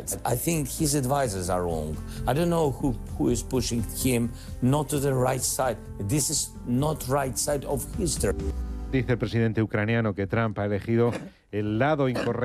I think his advisors are wrong. I don't know who is pushing him not to the right side. This is not right side of history. Dice el presidente ucraniano que Trump ha elegido el lado incorrecto